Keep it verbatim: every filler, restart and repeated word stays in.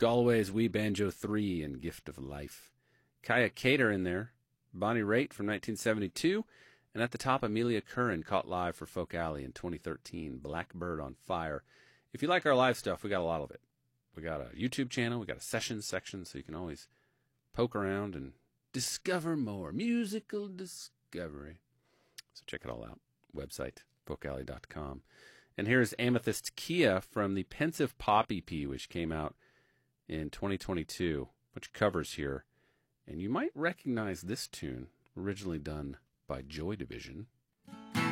Galway's Wee Banjo three and Gift of Life. Kaya Cater in there. Bonnie Raitt from nineteen seventy-two. And at the top, Amelia Curran caught live for Folk Alley in twenty thirteen, Blackbird on Fire. If you like our live stuff, we got a lot of it. We got a YouTube channel. We got a sessions section, so you can always poke around and discover more. Musical discovery. So check it all out. Website, folk alley dot com. And here's Amethyst Kia from the Pensive Pop E P, which came out in twenty twenty-two, which covers here. And you might recognize this tune, originally done by Joy Division.